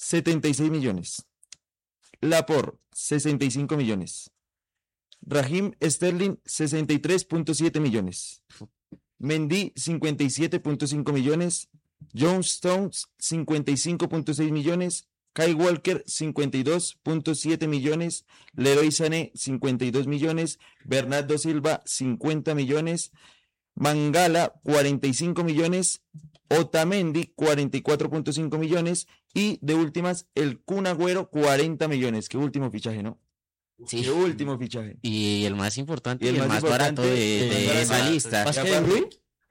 76 millones. Laporte, 65 millones. Raheem Sterling, 63.7 millones. Mendy, 57.5 millones. John Stones, 55.6 millones. Kyle Walker, 52.7 millones. Leroy Sané, 52 millones. Bernardo Silva, 50 millones. Mangala, 45 millones. Otamendi, 44.5 millones. Y de últimas, el Kun Agüero, 40 millones. Qué último fichaje, ¿no? Sí. Qué último fichaje. Y el más importante Y y el el más más barato de importante, esa lista. ¿Más que De Bruyne?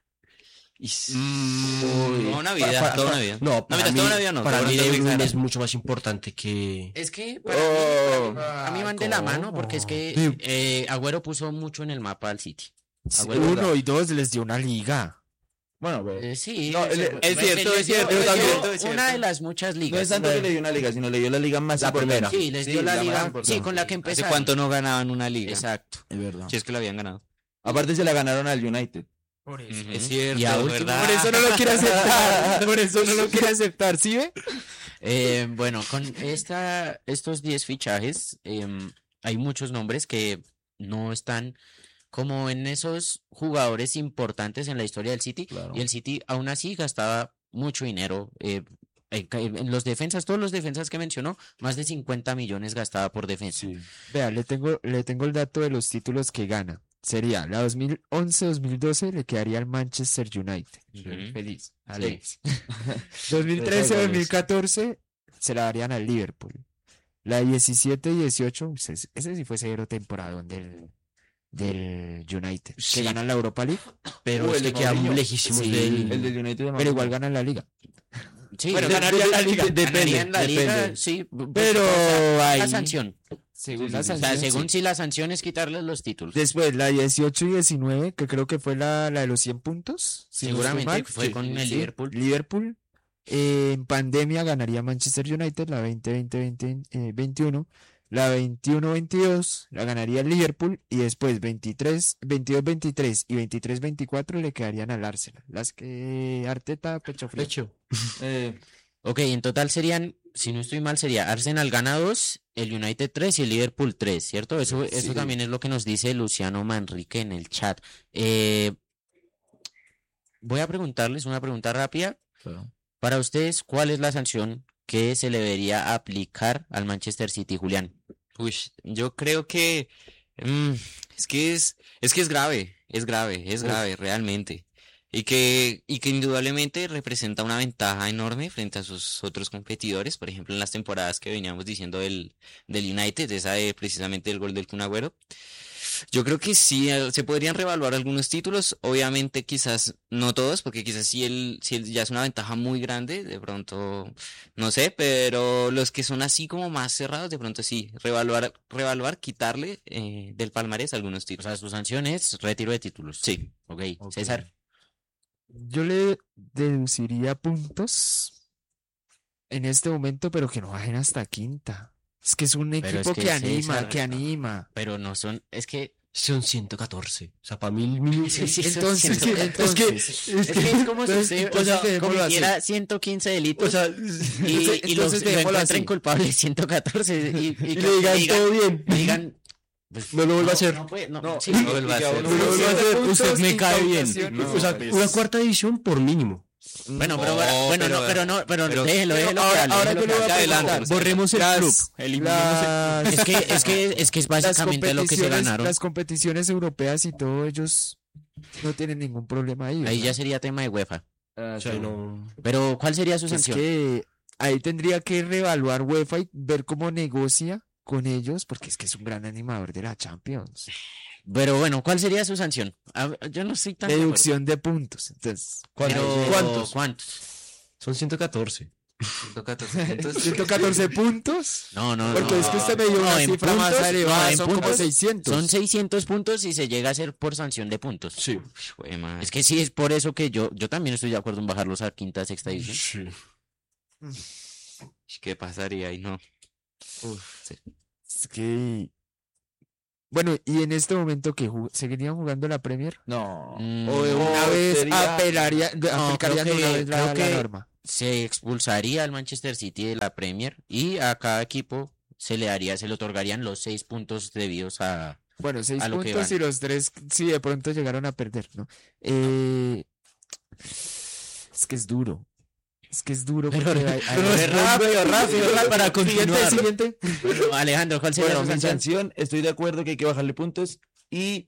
Toda una vida, toda una vida. No, para mientras mí, toda una vida no. para toda mí una De vida Bruyne no. es mucho más importante que... Es que Oh. a mí van de la mano porque es que Agüero puso mucho en el mapa al City. Agüero, Uno y dos les dio una liga. Bueno, pero sí, No, es cierto, es cierto, es cierto. una de las muchas no ligas. es tanto que le dio una liga, sino le dio la liga más importante. Sí, les dio la más liga, importante. sí, con la que ¿Hace empezaron. cuánto no ganaban una liga? Exacto. Es verdad. Si es que la habían ganado. Aparte se la ganaron al United. Por eso. Es cierto, Y a último- ¿verdad? Por eso no lo quiere aceptar. Por eso no lo quiere aceptar, ¿sí ve? Bueno, con estos 10 fichajes, hay muchos nombres que no están como en esos jugadores importantes en la historia del City. Claro. Y el City aún así gastaba mucho dinero. En los defensas, todos los defensas que mencionó, más de 50 millones gastaba por defensa. Vea, le tengo el dato de los títulos que gana. Sería la 2011-2012 le quedaría al Manchester United. Ujú. Feliz. Sí. Alex. 2013-2014 se la darían al Liverpool. La 17-18, ese sí fue cero temporadón del United. Que Sí. ganan la Europa League, Pero es el que quedamos Mourinho. lejísimos Sí, del... El del United de pero igual ganan la liga. Sí, Bueno, de- ganarían la liga. ganarían la liga, depende. sí, Pero la ahí, sanción. según Sí, la sí, sí. O sea, sanción, según sí. si la sanción es quitarles los títulos. Después, la 18 y 19, que creo que fue la de los 100 puntos. si no estoy Seguramente mal. fue Sí, con el sí, Liverpool. Liverpool. En pandemia ganaría Manchester United, la 20-20-21. La 21-22 la ganaría el Liverpool. Y después 22-23 y 23-24 le quedarían al Arsenal. Las que Arteta, pecho frío. Hecho. Ok, en total serían, si no estoy mal, sería Arsenal gana 2, el United 3 y el Liverpool 3, ¿cierto? Eso Sí. también es lo que nos dice Luciano Manrique en el chat. Voy a preguntarles una pregunta rápida. Para ustedes, ¿cuál es la sanción que se le debería aplicar al Manchester City, Julián? Uy, yo creo que es que es grave realmente. Y que indudablemente representa una ventaja enorme frente a sus otros competidores, por ejemplo, en las temporadas que veníamos diciendo del United, esa de precisamente el gol del Kun Agüero. Yo creo que sí, se podrían reevaluar algunos títulos, obviamente quizás no todos, porque quizás si él ya es una ventaja muy grande, de pronto, no sé, pero los que son así como más cerrados, de pronto sí, reevaluar, quitarle del palmarés algunos O títulos. sea, su sanción es retiro de títulos. Sí. Ok, César. Yo le deduciría puntos en este momento, pero que no bajen hasta quinta. Es que es un Pero equipo es que que anima, César, que anima. Pero no son, es que Son 114. O sea, para mí el mínimo... Sí, sí, Entonces, son 114. entonces, Es que es como si usted entonces dejémoslo así. cometiera 115 delitos O sea, y los entonces dejémoslo encuentren así. culpables 114 y Y le digan todo bien. digan, pues, No lo vuelva a hacer. No, puede, no, No, sí, no vuelva a y que hacer. uno- No lo vuelva a hacer. Usted puntos, me cae bien. incautación. No, O sea, pues. una cuarta división por mínimo. Bueno, pero No, bueno, pero pero- déjelo que Ahora hable, yo le voy a Ya adelante, preguntar. Lucía. Borremos el club. Eliminemos el... Es que es básicamente lo que se ganaron. Las competiciones europeas y todo, ellos no tienen ningún problema ahí. Ahí o sea, ya sería tema de UEFA. O sea, no... Pero ¿cuál sería su es sanción? que ahí tendría que reevaluar UEFA y ver cómo negocia con ellos, porque es que es un gran animador de la Champions. Pero bueno, ¿cuál sería su sanción? Yo no estoy tan de acuerdo. Deducción de puntos. Entonces, Pero, ¿Cuántos? ¿Cuántos? Son 114. 114 puntos. No, Porque es que usted me dio una en cifra más puntos, elevada, no, en son como puntos 600. Son 600 puntos y se llega a hacer por sanción de puntos. Sí. Jue madre. Es que sí, es por eso que yo también estoy de acuerdo en bajarlos a quinta, sexta división. Sí. ¿Qué pasaría ahí? No. Es que... Bueno, y en este momento que seguirían jugando la Premier, No. Mm, o de una vez sería- aplicarían de una vez la creo que- norma. se expulsaría al Manchester City de la Premier y a cada equipo se le otorgarían los 6 puntos debidos a... Bueno, 6 a lo que puntos van. y los 3 si de pronto llegaron a perder, ¿no? Es que es duro. Es que es duro porque rápido, para continuar. Siguiente. Bueno, Alejandro, ¿cuál sería Bueno, su mi sanción? sanción, estoy de acuerdo que hay que bajarle puntos y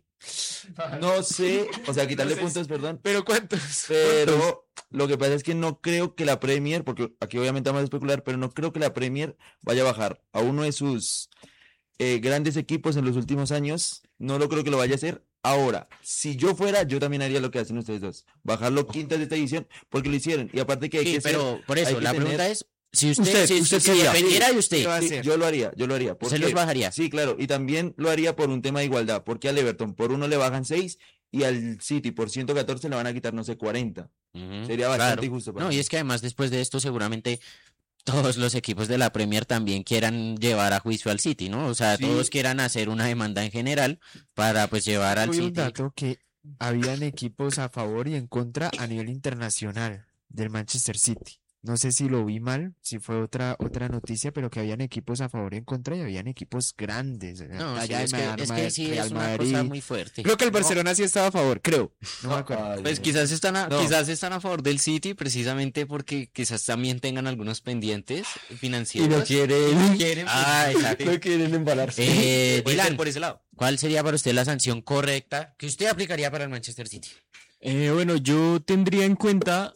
no sé, o sea, quitarle puntos, perdón, ¿Pero cuántos? pero lo que pasa es que no creo que la Premier, porque aquí obviamente vamos a especular, pero no creo que la Premier vaya a bajar a uno de sus grandes equipos en los últimos años, no lo creo que lo vaya a hacer. Ahora, si yo fuera, yo también haría lo que hacen ustedes dos, bajarlo quintas de esta edición, porque lo hicieron, y aparte que hay Sí, que ser, pero por hay eso, que la tener- pregunta es, si usted Usted si qué haría? dependiera de ¿Qué usted, va a Sí, hacer? yo lo haría. ¿Por ¿se qué? los bajaría? Sí, claro, y también lo haría por un tema de igualdad, porque al Everton por uno le bajan 6 y al City por 114 le van a quitar, no sé, 40. Ujú, Sería bastante claro. injusto para No, mí. y es que además después de esto seguramente todos los equipos de la Premier también quieran llevar a juicio al City, ¿no? O sea, Sí. todos quieran hacer una demanda en general para pues llevar al Hoy un City. dato que habían equipos a favor y en contra a nivel internacional del Manchester City. No sé si lo vi mal, si fue otra noticia, pero que habían equipos a favor y en contra y habían equipos grandes. No, sí, Allá es en que, es que sí, Real es una Madrid. cosa muy fuerte. Creo que el Barcelona sí estaba a favor, creo. No me acuerdo. Ay, Pues no. quizás No. están a favor del City precisamente porque quizás también tengan algunos pendientes Y financieros. no quieren, Ah, exacto. no quieren embalarse. Puede ser Dylan, por ese lado. ¿cuál sería para usted la sanción correcta que usted aplicaría para el Manchester City? Bueno, yo tendría en cuenta,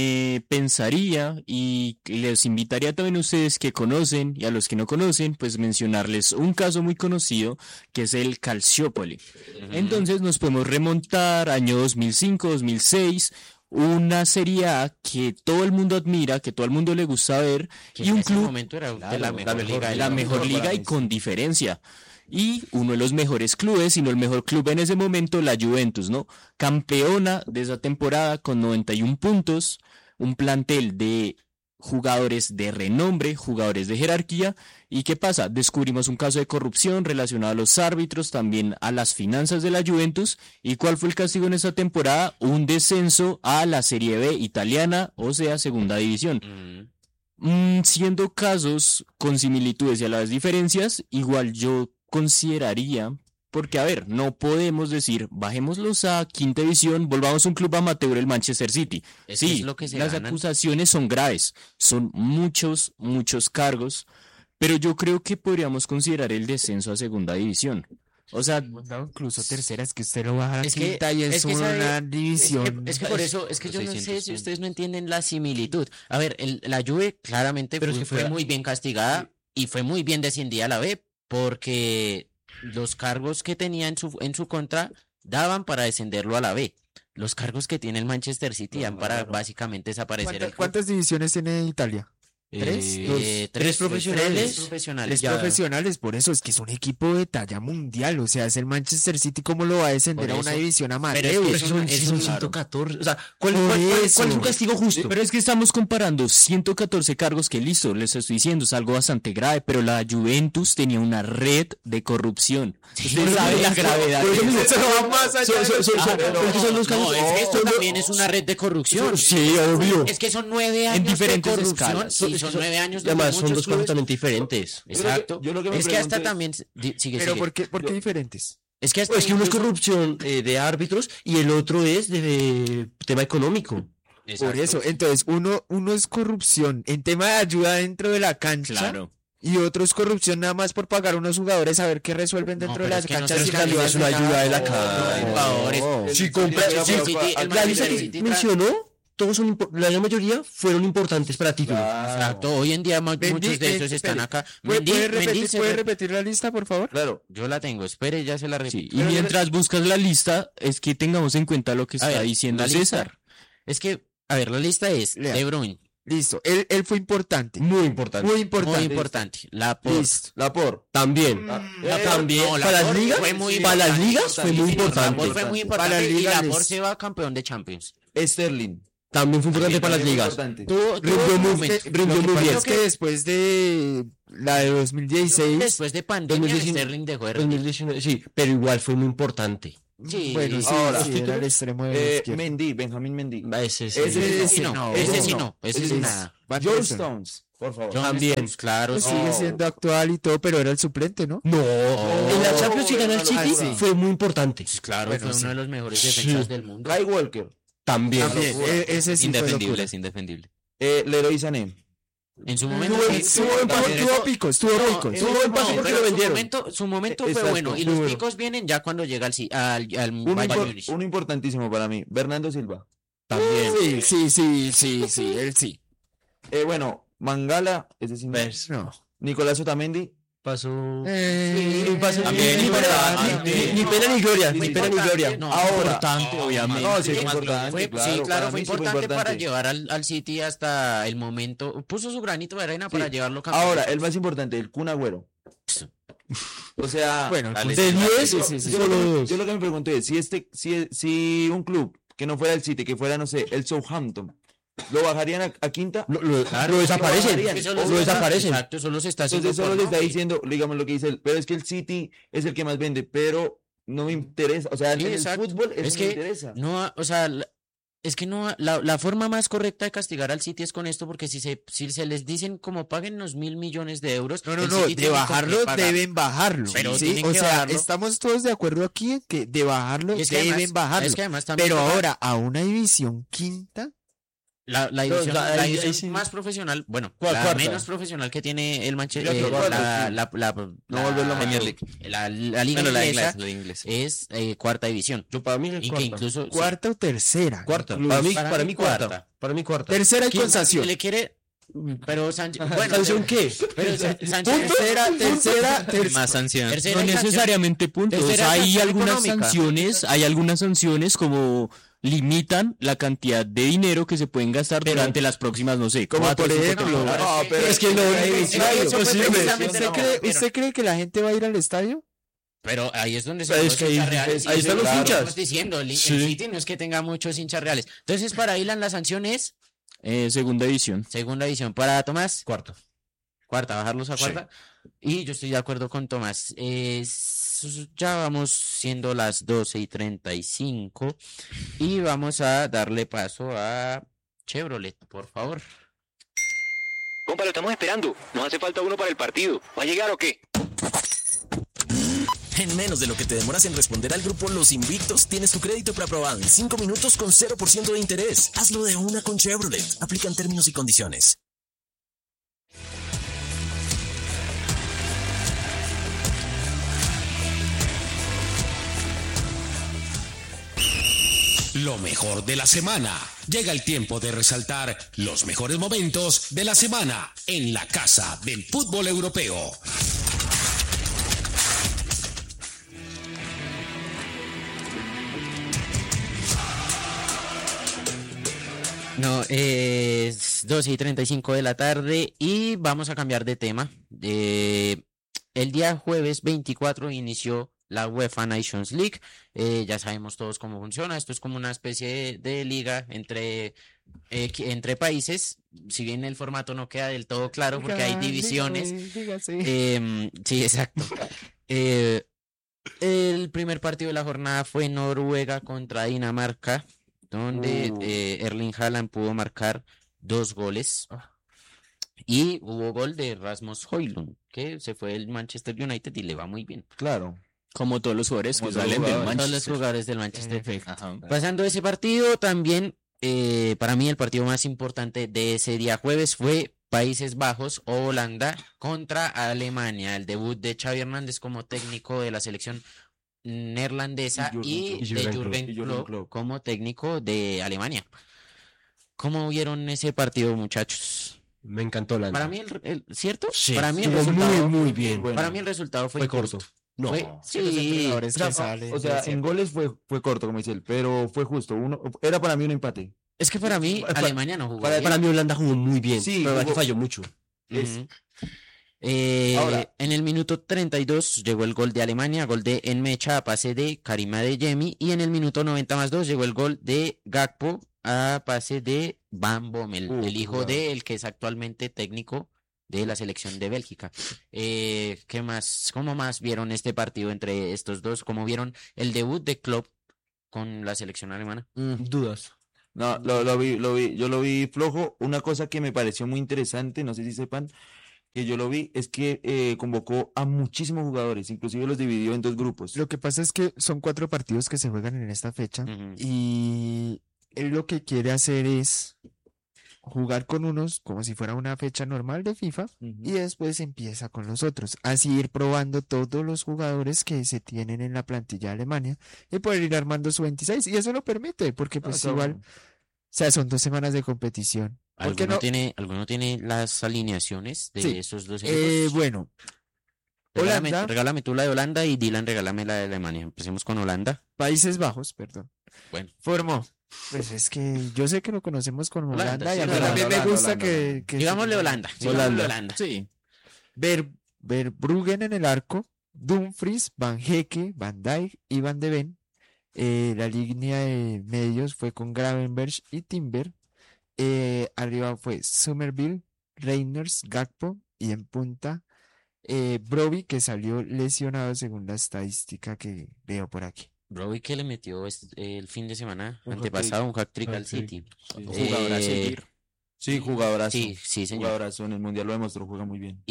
pensaría y les invitaría también a ustedes que conocen y a los que no conocen, pues mencionarles un caso muy conocido que es el Calciopoli. Entonces nos podemos remontar año 2005, 2006, una Serie A que todo el mundo admira, que todo el mundo le gusta ver Que y en un ese club momento era de la mejor liga de del la mundo. mejor liga y con diferencia. Y uno de los mejores clubes, sino el mejor club en ese momento, la Juventus, ¿no? Campeona de esa temporada con 91 puntos, un plantel de jugadores de renombre, jugadores de jerarquía. ¿Y qué pasa? Descubrimos un caso de corrupción relacionado a los árbitros, también a las finanzas de la Juventus. ¿Y cuál fue el castigo en esa temporada? Un descenso a la Serie B italiana, o sea, segunda división. Siendo casos con similitudes y a la vez diferencias, igual yo consideraría, porque a ver, no podemos decir, bajémoslos a quinta división, volvamos a un club amateur, el Manchester City. Eso Sí, es lo que se las ganan. acusaciones son graves, son muchos cargos, pero yo creo que podríamos considerar el descenso a segunda división. O sea, Mandado incluso tercera, es que usted lo baja a Es que- quinta y es, es que una sabe- división. Es que por eso, es que yo no sé 600, si ustedes no entienden la similitud. A ver, la Juve claramente Pero es que fue fuera- muy bien castigada y fue muy bien descendida a la B porque los cargos que tenía en su contra daban para descenderlo a la B. Los cargos que tiene el Manchester City dan para básicamente desaparecer el club. ¿Cuántas divisiones tiene Italia? ¿Tres? tres profesionales. Tres profesionales. Tres ya. profesionales, por eso es que es un equipo de talla mundial, o sea, es el Manchester City, ¿cómo lo va a descender Por a una eso. división amateur? Pero es que Pero eso son, no- sí eso son no- 114. O sea, ¿cuál Por es eso. un castigo justo? Pero es que estamos comparando 114 cargos que listo, les estoy diciendo, es algo bastante grave, pero la Juventus tenía una red de corrupción. Usted sabe la gravedad. Por de eso eso. se va más allá de los pero es que son los No, casos. es que esto también es una red de corrupción. Sí, obvio. Es que son 9 años de diferentes corrupción. escalas. Sí, son 9 años de Además, son muchos dos clubes. cosas totalmente diferentes. Exacto. Yo lo que me Es que hasta pregunto es- también sigue, Pero sigue. ¿por qué diferentes? Es que hasta Es que uno es incluso- corrupción de árbitros y el otro es de tema económico. Por Exacto. eso, entonces, uno es corrupción en tema de ayuda dentro de la cancha. Y otro es corrupción nada más por pagar a unos jugadores a ver qué resuelven No, dentro pero de las es que no canchas. se y les la cambia, ayuda es una ayuda de la No, favores. Si compras, El sí, City- el la lista Manchester que City mencionó, todos son la gran mayoría fueron importantes para títulos. Exacto. Hoy en día muchos de esos están acá. Mendy se ¿Puede re- repetir la lista, por favor? Claro, Yo la tengo. Espere, ya se la repito. Sí, y mientras buscas la lista, es que tengamos en cuenta lo que A está ver, diciendo la lista. César. Es que, a ver, la lista es Lea. De Bruyne, Listo, él fue importante. Muy importante. Muy importante. muy importante. Laporte. Listo. Laporte. También. También. no, para las Laporte ligas, fue muy para las importante. ligas fue muy importante. Laporte fue muy Para importante las y ligas Laporte les- se va campeón de Champions. Sterling. También fue importante para las También ligas. importante. Tuvo Rindió un muy- momento. rindió Lo que muy pasa bien. es que después de la de 2016, Después de pandemia, 2019, Sterling dejó de rendir. 2019, sí, pero igual fue muy importante. Sí, Bueno, sí, ahora, sí, era el extremo de la izquierda. Mendy, Benjamín Mendy. Ese sí. Ese sí, no, no, ese ese sí no, no, ese ese sí sí nada. Van George Nelson. Stones, por favor. John También. Stones, claro. Pues sí. sigue siendo actual y todo, pero era el suplente, ¿no? No, en la Champions que ganó el no, City sí. fue muy importante. Claro, Bueno, fue sí. uno de los mejores defensas del mundo. Kyle Walker, También. También, ese sí fue Indefendible, locura. es indefendible. Leroy Sané. En su momento Tuvo picos, tuvo picos. Tuvo buen paso porque pero lo vendieron. Su momento fue Exacto, bueno. Y muy los bueno. picos vienen ya cuando llega al Bayern Múnich. Uno importantísimo para mí, Bernardo Silva. También. Sí, él sí. Bueno, Mangala, ese sí no. No. Nicolás Otamendi. Pasó. Sí, pasó. También, Ni pena ni gloria. Sí, Ni sí, pena ni gloria. No, Ahora, Importante, obviamente. no, sí, es Fue- importante, fue, claro, sí, para claro, fue mí sí fue importante para importante. llevar al City hasta el momento. Puso su granito de arena para llevarlo campeón. Ahora, el más importante, el Kun Agüero. O sea, Bueno, Dale, De 10, sí, sí, sí. yo, solo lo que, dos. yo lo que me pregunto es, si un club que no fuera el City, que fuera, no sé, el Southampton, ¿lo bajarían a quinta? Lo desaparecen. bajarían. Eso Lo desaparecen. Exacto, solo se está haciendo. Entonces solo por le está nombre. diciendo, digamos lo que dice él, pero es que el City es el que más vende, pero no me interesa, o sea, Sí, en el exacto. fútbol eso Es no que me interesa. No, o sea, es que no, la forma más correcta de castigar al City es con esto, porque si se les dicen como paguen los 1.000 millones de euros, No, el no, City de tiene con bajarlo qué pagar. deben bajarlo. Pero ¿sí? tienen O que sea, bajarlo. estamos todos de acuerdo aquí en que de bajarlo Y es que deben además- bajarlo. es que además también Pero toca- ahora, a una división quinta, La división, No, la ahí división sí. más profesional, bueno, ¿Cuál, la cuarta? menos profesional que tiene el Manchester, Ya, pero cuarta, sí. No volverlo a Premier Premier League. la liga Bueno, la inglesa inglés, la inglés. es cuarta división. Yo para mí es Y que cuarta. incluso sí, cuarta o tercera. Cuarta. incluso. Para mí cuarta. Para mí cuarta. Tercera y ¿quién con sanción. le quiere? Pero Sánchez, bueno, ¿Sanción qué? pero Sánchez, Tercera. Más sanción. tercera No y sanción. necesariamente puntos. Tercera Hay sanción algunas económica. sanciones como limitan la cantidad de dinero que se pueden gastar durante las próximas, no sé, Como 4 por o 5 ejemplo, temporadas. No, pero Es que no, No, eso fue ¿usted precisamente lo que ¿Usted cree que la gente va a ir al estadio? Pero ahí es donde se Pero ven es los que ahí- hinchas reales. ahí están los Claro, hinchas. estamos diciendo, el Sí. City no es que tenga muchos hinchas reales. Entonces, para Ilan la sanción es Segunda división. segunda división. Para Tomás, Cuarta. cuarta, bajarlos a Sí. cuarta. Y yo estoy de acuerdo con Tomás. Ya vamos siendo las 12:35 y vamos a darle paso a Chevrolet, por favor. Compa, lo estamos esperando. Nos hace falta uno para el partido. ¿Va a llegar o qué? En menos de lo que te demoras en responder al grupo Los Invictos, tienes tu crédito preaprobado en 5 minutos con 0% de interés. Hazlo de una con Chevrolet. Aplican términos y condiciones. Lo mejor de la semana. Llega el tiempo de resaltar los mejores momentos de la semana en la casa del fútbol europeo. No, es 12:35 de la tarde y vamos a cambiar de tema. El día jueves 24 inició la UEFA Nations League. Ya sabemos todos cómo funciona. Esto es como una especie de liga entre países. Si bien el formato no queda del todo claro porque hay divisiones. Sí, exacto. El primer partido de la jornada fue Noruega contra Dinamarca, donde Erling Haaland pudo marcar 2 goles. Y hubo gol de Rasmus Højlund, que se fue del Manchester United y le va muy bien. Claro. Como todos los jugadores que Como todos salen los del jugadores. Todos los Manchester. jugadores del Manchester. Ajá. Pasando ese partido, también para mí el partido más importante de ese día jueves fue Países Bajos o Holanda contra Alemania. El debut de Xavi Hernández como técnico de la selección neerlandesa y de Jürgen Klopp como técnico de Alemania. ¿Cómo vieron ese partido, muchachos? Me encantó la. Para mí, ¿cierto? Sí, Para mí el estuvo resultado, muy bien. para mí el resultado fue Fue corto. No. Fue- Los sí, entrenadores que O sea, salen, o sea, en goles fue corto, como dice él, pero fue justo. Era para mí un empate. es que para mí Alemania no jugó bien. Para mí Holanda jugó muy bien. Sí, pero aquí jugó- falló mucho. Ujú. Ahora- En el minuto 32 llegó el gol de Alemania, gol de Enmecha a pase de Karim Adeyemi, y en el minuto 90+2 llegó el gol de Gakpo a pase de Van Bommel, el hijo jugada. de el que es actualmente técnico de la selección de Bélgica. ¿Qué más? ¿Cómo más vieron este partido entre estos dos? ¿Cómo vieron el debut de Klopp con la selección alemana? Dudas. No, yo lo vi flojo. Una cosa que me pareció muy interesante, no sé si sepan, que yo lo vi, es que convocó a muchísimos jugadores, inclusive los dividió en dos grupos. Lo que pasa es que son 4 partidos que se juegan en esta fecha Ujú. y él lo que quiere hacer es jugar con unos como si fuera una fecha normal de FIFA y después empieza con los otros. Así ir probando todos los jugadores que se tienen en la plantilla de Alemania y poder ir armando su 26. Y eso lo permite, porque pues está igual, bueno. o sea, son 2 semanas de competición. ¿Por qué no? ¿Alguno tiene las alineaciones de Sí. esos dos equipos? Bueno, Holanda, Regálame tú la de Holanda y Dylan, regálame la de Alemania. Empecemos con Holanda. Países Bajos, perdón. Bueno. Formó. Pues es que yo sé que lo conocemos como Holanda, Holanda y sí, a mí Holanda, también me Holanda, gusta Holanda, que Digámosle Holanda. Digámosle Holanda. Sí. Verbruggen en el arco, Dumfries, Van Hecke, Van Dijk y Van de Ven. La línea de medios fue con Gravenberch y Timber. Arriba fue Somerville, Reiners, Gakpo y en punta Broby, que salió lesionado según la estadística que veo por aquí. Broby que le metió el fin de semana Un antepasado un hat-trick al Hat-trick. City. Jugador a seguir. Sí, jugadorazo. Sí, señor. Jugadorazo, en el Mundial lo demostró, juega muy bien.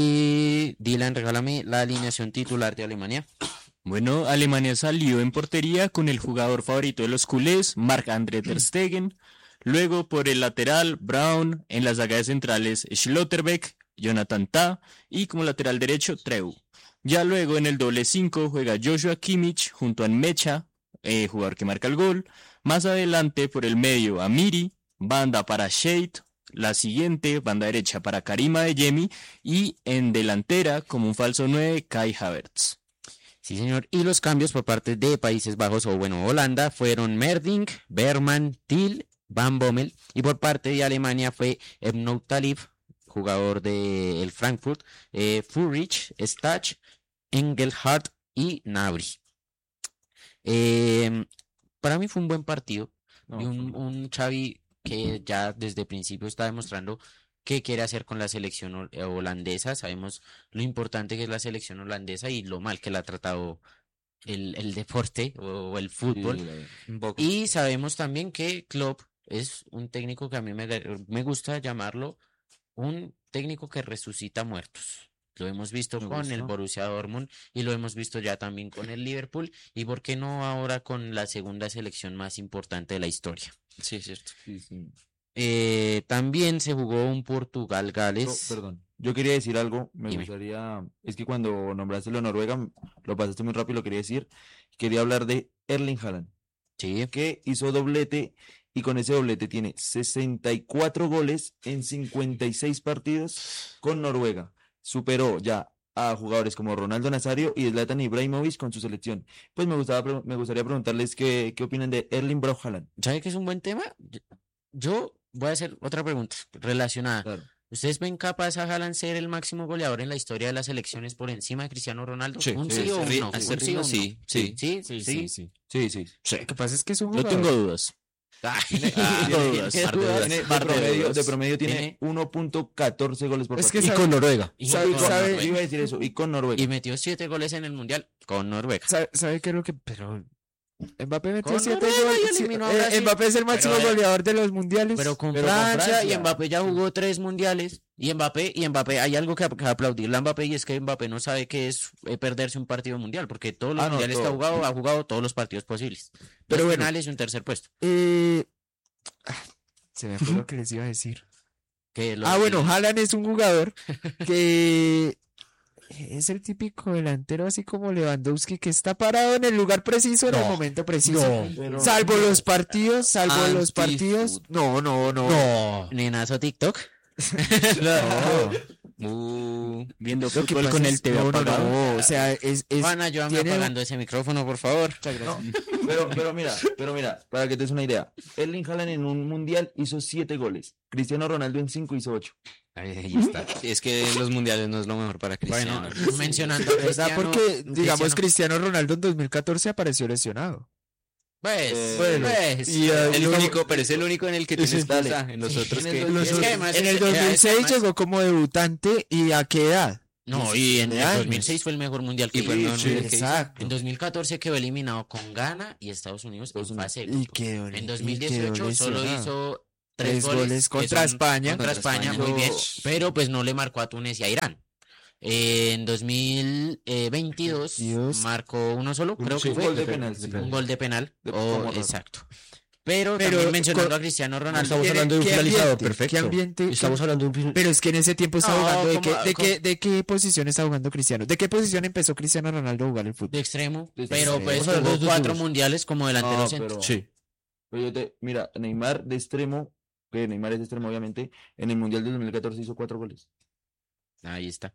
Y Dylan, regálame la alineación titular de Alemania. Bueno, Alemania salió en portería con el jugador favorito de los culés, Marc-André ter Stegen. Luego por el lateral, Braun. En las zaga de centrales, Schlotterbeck, Jonathan Tah. Y como lateral derecho, Treu. Ya luego en el doble 5 juega Joshua Kimmich junto a Mecha, jugador que marca el gol. Más adelante por el medio, Amiri. Banda para Shade. La siguiente, banda derecha para Karim Adeyemi. Y en delantera, como un falso 9, Kai Havertz. Sí, señor. Y los cambios por parte de Países Bajos, o bueno, Holanda, fueron Merdink, Berman, Thiel, Van Bommel. Y por parte de Alemania fue Ebnou Talib, jugador del Frankfurt, Furich, Stach, Engelhardt y Gnabry. Para mí fue un buen partido. Y un Xavi que ya desde el principio está demostrando qué quiere hacer con la selección holandesa. Sabemos lo importante que es la selección holandesa y lo mal que la ha tratado el deporte o el fútbol. Un poco. Y sabemos también que Klopp es un técnico que a mí me gusta llamarlo un técnico que resucita muertos. Lo hemos visto con el Borussia Dortmund y lo hemos visto ya también con el Liverpool. ¿Y por qué no ahora con la segunda selección más importante de la historia? Sí, es cierto. También se jugó un Portugal-Gales. Perdón, yo quería decir algo, me Dime. gustaría, es que cuando nombraste lo de Noruega, lo pasaste muy rápido, lo quería decir, quería hablar de Erling Haaland, Sí. que hizo doblete y con ese doblete tiene 64 goles en 56 partidos con Noruega. Superó ya a jugadores como Ronaldo Nazario y Zlatan Ibrahimovic con su selección. Pues me gustaría preguntarles qué opinan de Erling Braut Haaland. ¿Sabe qué es un buen tema? Yo voy a hacer otra pregunta relacionada. Claro. ¿Ustedes ven capaz a Haaland ser el máximo goleador en la historia de las selecciones por encima de Cristiano Ronaldo? Sí, ¿Un sí, sí o un no? A ese ¿Un sí o ritmo, un no? sí, sí. Sí. Sí. Lo que pasa es que es un Yo jugador. tengo dudas. Tengo dudas, ¿Tienes par de dudas? dudas. Tiene, Par de dudas. de promedio tiene 1.14 goles por Es que partido. Y con Noruega. Y ¿Sabe- con sabe- Noruega. Iba a decir eso, y con Noruega. Y metió 7 goles en el Mundial con Noruega. ¿Sabe qué es lo que? Pero Mbappé metió Con 7 Noruega y goles. eliminó a Brasil. Mbappé es el máximo Pero- goleador de los mundiales. Pero con Pero con Francia, y Francia. Mbappé ya jugó 3 mundiales. Y Mbappé, hay algo que aplaudirle a Mbappé y es que Mbappé no sabe qué es perderse un partido mundial, porque todos los Ah, no, mundiales que todo. ha jugado todos los partidos posibles. Pero Pero bueno. finales y un tercer puesto. Se me fue lo que les iba a decir. Que los- Bueno, Haaland es un jugador que es el típico delantero así como Lewandowski que está parado en el lugar preciso en el momento preciso. Salvo los partidos, No. No. Nenazo TikTok. Viendo Lo que fútbol pasa con es- el TV no, apagado. o sea, es Juana, ayúdame tiene- apagando ese micrófono, por favor. Pero mira, para que te des una idea, Erling Haaland en un mundial hizo 7 goles, Cristiano Ronaldo en 5 hizo 8. Ahí está. Es que los mundiales no es lo mejor para Cristiano. Bueno, mencionando a ¿verdad? Cristiano, Porque, digamos, Cristiano- Cristiano Ronaldo en 2014 apareció lesionado. Pues, Bueno, pues, y, El luego- único, pero es el único en el que tienes excusa. En los otros que... es que además En el es que 2006 además- llegó como debutante, ¿y a qué edad? No, y en el 17 2006 fue el mejor mundial que Y fue el hizo. mejor mundial que hizo. Exacto. En 2014 quedó eliminado con Ghana y Estados Unidos en fase de Y grupos. quedó, En y 2018 quedó solo lesionado. hizo Tres goles que contra son España. Contra España, muy bien. Pero pues no le marcó a Túnez y a Irán. En 2022 Dios. marcó uno solo, creo Sí, que fue. gol de penal, sí. Un gol de penal. De- Oh, como raro. exacto. Pero Pero también mencionando con- a Cristiano Ronaldo. Estamos ¿Quién- hablando de un qué finalizador, ambiente? perfecto. ¿Qué ambiente? Estamos hablando de un Pero es que en ese tiempo está No, jugando. como- ¿De qué posición está jugando Cristiano? ¿De qué posición empezó Cristiano Ronaldo a jugar el fútbol? De extremo, De pero extremo. pues Vamos a hablar de tuvo los dos 4 últimos. mundiales como delantero No, centro. pero, Sí. pero mira, Neymar de extremo, que Neymar es de extremo obviamente, en el Mundial del 2014 hizo 4 goles. Ahí está.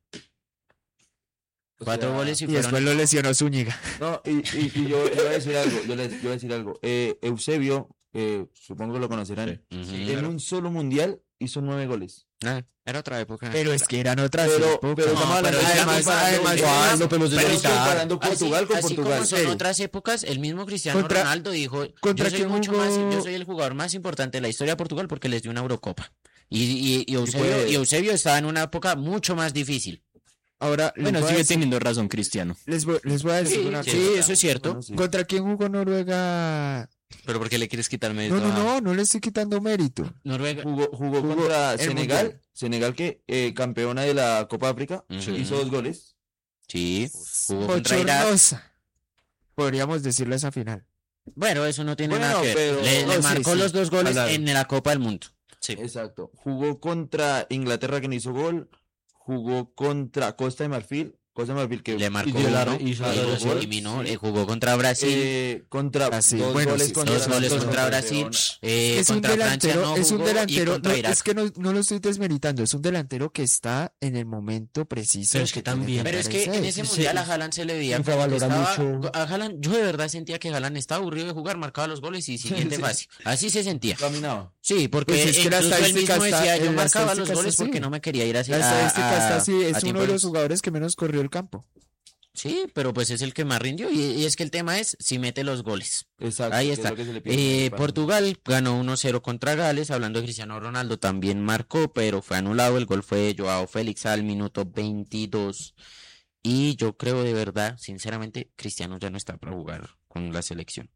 O 4 sea, goles y Y fueron. después lo lesionó Zúñiga. No, y yo voy a decir algo, yo voy a decir algo. Eusebio, supongo que lo conocerán, Ujú. en un solo Mundial hizo 9 goles. Ah, era otra época. Pero es que eran otras Pero épocas. estamos hablando pero de además- Igual, no podemos pero desmeritar. comparando Portugal con así Portugal. como son Pero- otras épocas, el mismo Cristiano Contra- Ronaldo dijo, ¿contra yo soy quién mucho más, jugó? yo soy el jugador más importante de la historia de Portugal porque les dio una Eurocopa. Y fue- Eusebio estaba en una época mucho más difícil. Ahora, Bueno, sigue teniendo razón Cristiano. les voy a decir una Sí, cosa. eso es cierto. Bueno, sí. ¿Contra quién jugó Noruega? Pero ¿por qué le quieres quitarme No, esto? no le estoy quitando mérito. Noruega. Jugó contra el Senegal, Mundial. Senegal que campeona de la Copa África, Ujú. hizo 2 goles. Sí, jugó contra Irak. Bochornosa. Podríamos decirle esa final. Bueno, eso no tiene Bueno, nada que ver. pero- Le no, sí, marcó sí. los 2 goles Claro. en la Copa del Mundo. Sí. Exacto. Jugó contra Inglaterra que no hizo gol. Jugó contra Costa de Marfil. Costa de Marfil que Le marcó dio la- uno, hizo y la los gol. eliminó, jugó contra Brasil. contra Brasil. 2 Bueno, goles sí, contra dos goles contra contra Brasil. Barcelona. Es un Contra Francia delantero, no es un jugó, y delantero, contra no, Irak. es que no lo estoy desmeritando, es un delantero que está en el momento preciso. Pero es que tiene también- Pero es que en ese Sí, mundial sí. a Haaland se le veía Infravalora como que estaba- mucho. a Haaland, yo de verdad sentía que Haaland estaba aburrido de jugar, marcaba los goles y siguiente Sí. fase. Así se sentía. Caminaba. Sí, porque Pues es que la incluso él mismo estadística está- decía, yo la marcaba los estadística goles está así. porque no me quería ir así La estadística está así, es tiempo uno de los extra. jugadores que menos corrió el campo. Sí, pero pues es el que más rindió y es que el tema es si mete los goles. Exacto. Ahí que es está. lo que se le pide para- Portugal ganó 1-0 contra Gales, hablando de Cristiano Ronaldo, también marcó, pero fue anulado. El gol fue de Joao Félix al minuto 22. Y yo creo de verdad, sinceramente, Cristiano ya no está para jugar con la selección.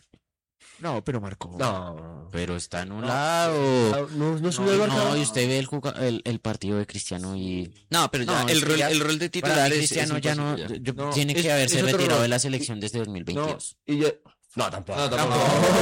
No, pero marcó. No. Pero está anulado. No subió el No, marcador. y usted ve el partido de Cristiano y... No, pero ya, No, el es que rol, ya- el rol de Para titular mí es Cristiano ya no, imposible ya. No, tiene que es haberse otro retirado rol. de la selección desde No, 2022. y ya. No, tampoco. No, tampoco.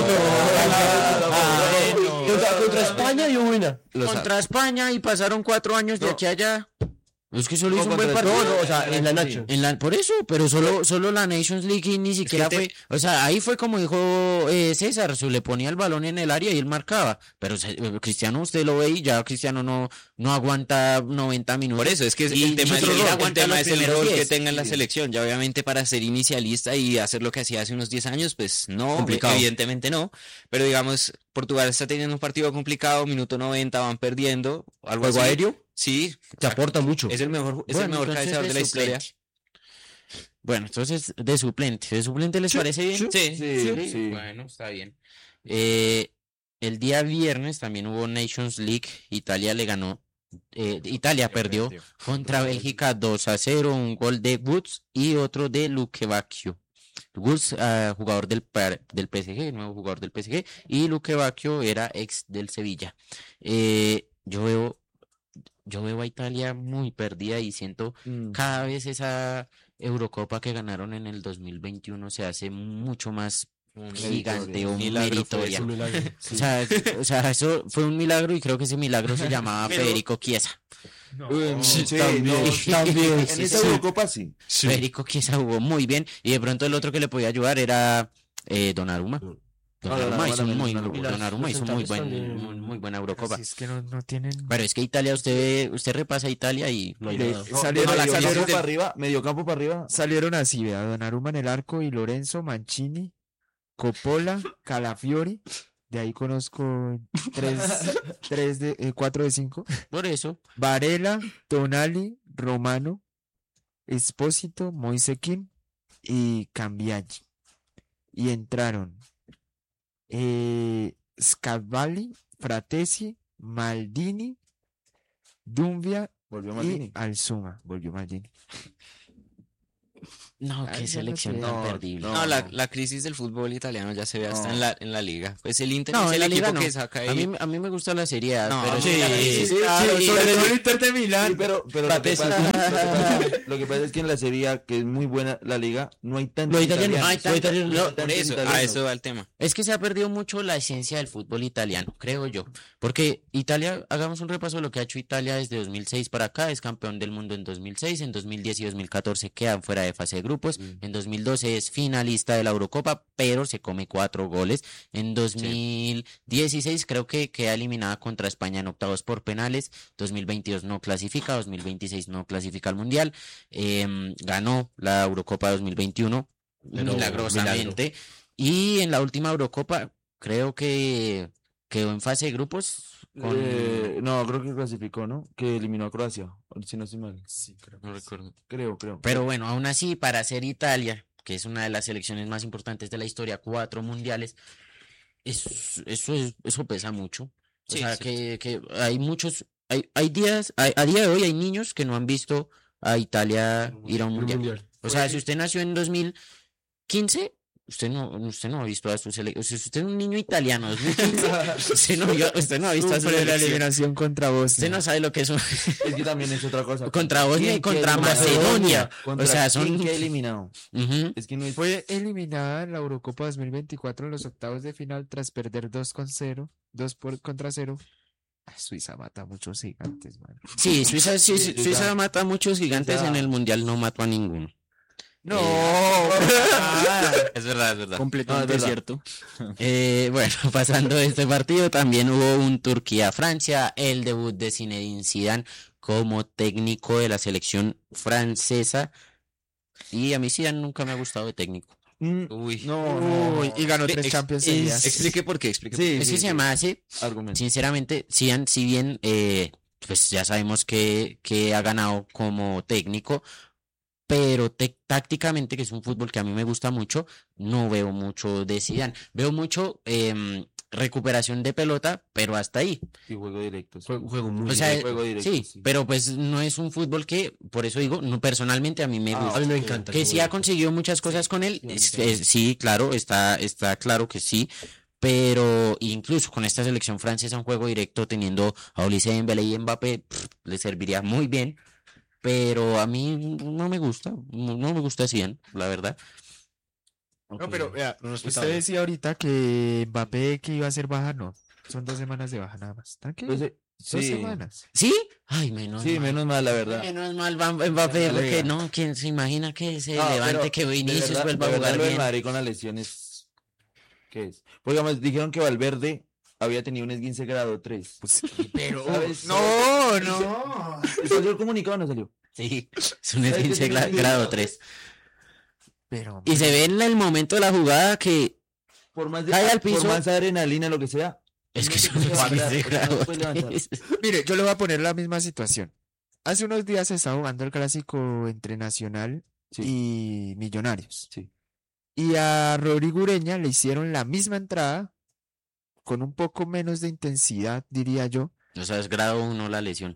Contra España y buena. Contra España y pasaron 4 años de No. aquí a allá. Es que solo No, hizo un buen contra- partido. No, o sea, en la Nacho. Por eso, pero solo la Nations League y ni siquiera fue, o sea, ahí fue como dijo César, se le ponía el balón en el área y él marcaba, pero Cristiano usted lo ve y ya Cristiano no aguanta 90 minutos. Por eso, es que Y el tema, ni siquiera el aguanta tema los es el primeros rol que 10. tenga en la selección. Ya obviamente para ser inicialista y hacer lo que hacía hace unos 10 años, pues no, Complicado. evidentemente no. Pero digamos, Portugal está teniendo un partido complicado, minuto 90, van perdiendo. Algo ¿Juego así. aéreo? Sí, Te aporta mucho. es el mejor, es el Bueno, mejor entonces cabeceador de la historia. suplente. Bueno, entonces de suplente les parece bien? Sí. Sí. Bueno, está bien. El día viernes también hubo Nations League. Italia le ganó. Italia perdió contra Bélgica 2-0. Un gol de Woods y otro de Luque Bacchio. Woods, jugador del PSG, nuevo jugador del PSG. Y Luque Bacchio era ex del Sevilla. Yo veo a Italia muy perdida y siento cada vez esa Eurocopa que ganaron en el 2021 se hace mucho más gigante o meritoria. Un milagro. O sea, eso fue un milagro y creo que ese milagro se llamaba Federico Chiesa. Sí, También, no, también. En esta Eurocopa sí. Federico Chiesa jugó muy bien y de pronto el otro que le podía ayudar era Donnarumma. Donnarumma hizo también muy, es una locura. Donnarumma hizo muy También. muy buena Eurocopa. Si es que no tienen. Pero es que Italia, usted repasa Italia y No hay Le- nada. No, salieron, de mediocampo salieron- para arriba, mediocampo para arriba. salieron así, vea, Donnarumma en el arco y Lorenzo, Mancini, Coppola, Calafiori. De ahí conozco 4 de 5. por eso. Varela, Tonali, Romano, Espósito, Moise Kean y Cambiaggi. Y entraron Scavalli, Fratesi, Maldini, Dumbia Volvió y Maldini. Alzuma. Volvió Maldini. No, Ay, qué yo no selección sé. tan No, perdible. no. No, la crisis del fútbol italiano ya se ve hasta No. en la liga. Pues el Inter No, es en el la equipo liga no. que saca ahí. A mí me gusta la Serie A, No, pero sí, sí, la crisis- Claro, sí, sobre sí. todo el Inter de Milán. Sí, pero lo que pasa es que en la Serie A, que es muy buena la liga, no hay tantos No, italiano. italianos. Hay tanto- italiano. No hay Por tantos eso, a italianos. eso va el tema. Es que se ha perdido mucho la esencia del fútbol italiano, creo yo. Porque Italia, hagamos un repaso de lo que ha hecho Italia desde 2006 para acá. Es campeón del mundo en 2006, en 2010 y 2014 quedan fuera de fase de grupos. En 2012 es finalista de la Eurocopa, pero se come 4 goles. En 2016 creo que queda eliminada contra España en octavos por penales. 2022 no clasifica, 2026 no clasifica al Mundial. Ganó la Eurocopa 2021 Pero milagrosamente. Y en la última Eurocopa creo que quedó en fase de grupos con... No, creo que clasificó, ¿no? Que eliminó a Croacia, si no estoy mal. No recuerdo. Creo. Pero bueno, aún así, para ser Italia, que es una de las selecciones más importantes de la historia, 4 mundiales, eso pesa mucho. O Sí, sea, es que hay muchos, hay días, a día de hoy hay niños que no han visto a Italia ir a un El mundial. mundial. O sea, si usted nació en 2015, usted no ha visto a su selección. O sea, si usted es un niño italiano, 2015, usted no ha visto a su Sufre la selección. eliminación contra Bosnia. Usted no sabe lo que es un... Es que también es otra cosa. Contra Bosnia y ¿Quién contra queda Macedonia. Contra O sea, quién son... queda eliminado. Ujú. Es que no es... Fue eliminada en la Eurocopa 2024 en los octavos de final tras perder 2-0. Suiza mata a muchos gigantes, man. Sí, Suiza Suiza- mata a muchos gigantes Suiza- en el mundial, no mató a ninguno. No, Es verdad. Completamente verdad. cierto. Bueno, pasando de este partido, también hubo un Turquía-Francia, el debut de Zinedine Zidane como técnico de la selección francesa. Y a mí Zidane nunca me ha gustado de técnico. Uy. Uy, y ganó 3 Champions seguidas. Explique por qué, Sí, Es que se me hace, Argumento. sinceramente, Zidane, si bien pues ya sabemos que ha ganado como técnico, pero tácticamente, que es un fútbol que a mí me gusta mucho, no veo mucho de Zidane. Veo mucho recuperación de pelota, pero hasta ahí. Y juego directo. sí. Juego muy O sea, bien. juego directo, sí, sí. pero pues no es un fútbol que, por eso digo, no, personalmente a mí me gusta. A mí me encanta. Que el sí ha fútbol. conseguido muchas cosas con él, sí, sí, claro, está claro que sí, pero incluso con esta selección francesa un juego directo teniendo a Olise Dembélé y Mbappé le serviría muy bien, pero a mí no me gusta, no me gusta Zidane, la verdad. No, pero vea, usted Respetable. decía ahorita que Mbappé que iba a ser baja, no. Son 2 semanas de baja nada más. Tranquilo. Entonces, 2 sí, semanas. ¿Sí? Ay, menos sí, mal. menos mal, la verdad. Menos mal Mbappé, Me porque alegra. no, ¿quién se imagina que se No, levante, pero que de Vinicius verdad- vuelva a de verdad jugar lo del bien? Madrid con las lesiones, ¿qué es? Pues digamos, dijeron que Valverde había tenido un esguince grado 3. Pero. ¿Sabes? No. ¿Salió el comunicado o no salió? Sí, es un ¿Sabes qué esguince tiene que grado ser? 3. Pero. Y se ve en el momento de la jugada que Por más, Cae al por piso. más adrenalina, lo que sea. es que no es se un puede levantar, esguince o sea, no grado se puede levantar. 3. Mire, yo le voy a poner la misma situación. Hace unos días se estaba jugando el clásico entre Nacional y Millonarios. Sí. Y a Rodrigo Ureña le hicieron la misma entrada, con un poco menos de intensidad, diría yo, O sea, es grado 1 la lesión.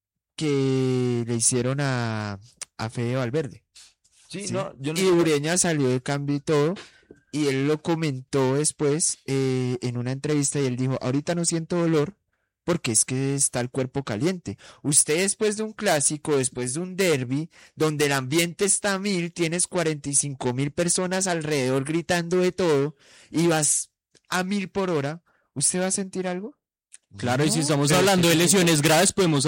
que le hicieron a Fede Valverde. Sí, ¿sí? no, yo no Y Ureña salió de cambio y todo, y él lo comentó después en una entrevista y él dijo, ahorita no siento dolor porque es que está el cuerpo caliente. Usted después de un clásico, después de un derbi, donde el ambiente está a 1000, tienes 45.000 personas alrededor gritando de todo y vas a 1000 por hora, ¿usted va a sentir algo? Claro, y si No, estamos pero hablando de es que- lesiones graves, podemos